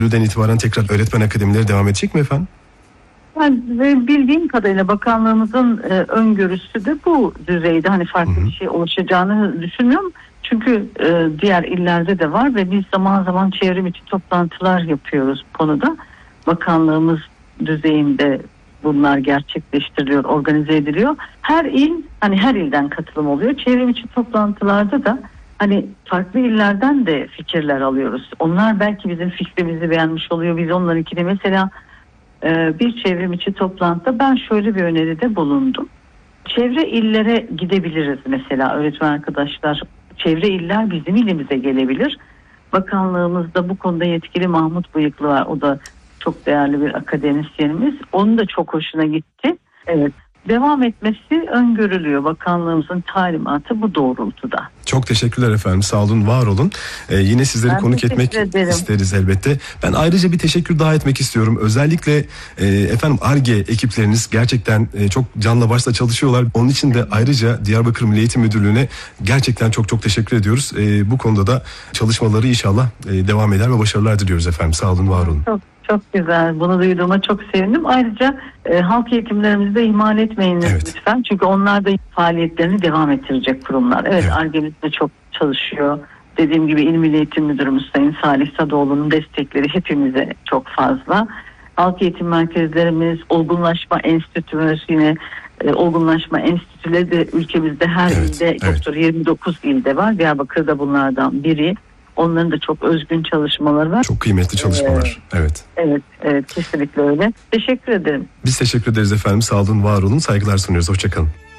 Eylül'den itibaren tekrar öğretmen akademileri devam edecek mi efendim? Yani bildiğim kadarıyla bakanlığımızın öngörüsü de bu düzeyde, hani farklı bir şey oluşacağını düşünmüyorum. Çünkü diğer illerde de var ve biz zaman zaman çevrim içi toplantılar yapıyoruz bu konuda. Bakanlığımız düzeyinde bunlar gerçekleştiriliyor, organize ediliyor. Her il, hani her ilden katılım oluyor. Çevrim içi toplantılarda da hani farklı illerden de fikirler alıyoruz. Onlar belki bizim fikrimizi beğenmiş oluyor. Biz onlarınkini, mesela bir çevrim içi toplantıda ben şöyle bir öneride bulundum. Çevre illere gidebiliriz mesela öğretmen arkadaşlar. Çevre iller bizim ilimize gelebilir. Bakanlığımızda bu konuda yetkili Mahmut Bıyıklı var. O da çok değerli bir akademisyenimiz. Onun da çok hoşuna gitti. Evet. Devam etmesi öngörülüyor. Bakanlığımızın talimatı bu doğrultuda. Çok teşekkürler efendim. Sağ olun, var olun. Yine sizleri konuk etmek isteriz elbette. Ben ayrıca bir teşekkür daha etmek istiyorum. Özellikle efendim Ar-Ge ekipleriniz gerçekten çok canla başla çalışıyorlar. Onun için de ayrıca Diyarbakır Milli Eğitim Müdürlüğü'ne gerçekten çok teşekkür ediyoruz. Bu konuda da çalışmaları inşallah devam eder ve başarılar diliyoruz efendim. Sağ olun, var olun. Çok güzel. Bunu duyduğuma çok sevindim. Ayrıca halk eğitimlerimizi de ihmal etmeyiniz lütfen. Çünkü onlar da faaliyetlerini devam ettirecek kurumlar. Evet. Ar-Ge'miz de çok çalışıyor. Dediğim gibi İl Milli Eğitim Müdürümüz Sayın Salih Sadoğlu'nun destekleri hepimize çok fazla. Halk eğitim merkezlerimiz, olgunlaşma enstitümüz, yine olgunlaşma enstitüleri de ülkemizde her ilde, doktor 29 ilde var. Diyarbakır'da bunlardan biri. Onların da çok özgün çalışmaları var. Çok kıymetli çalışmalar. Evet, kesinlikle öyle. Teşekkür ederim. Biz teşekkür ederiz efendim. Sağ olun, var olun. Saygılar sunuyoruz. Hoşçakalın.